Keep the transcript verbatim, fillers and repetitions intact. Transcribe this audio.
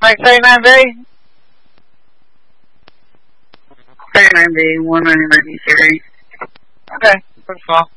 Mike thirty-nine B. thirty-nine B, one ninety-nine series. Okay, pretty small.